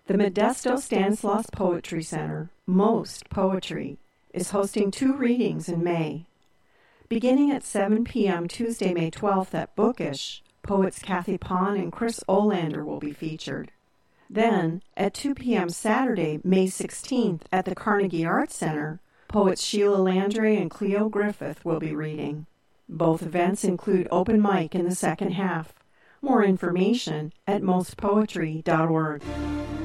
The Modesto Stanislaus Poetry Center, Most Poetry, is hosting 2 readings in May. Beginning at 7 p.m. Tuesday, May 12th at Bookish, poets Kathy Pon and Chris Olander will be featured. Then, at 2 p.m. Saturday, May 16th at the Carnegie Arts Center, poets Sheila Landry and Cleo Griffith will be reading. Both events include open mic in the second half. More information at mostpoetry.org.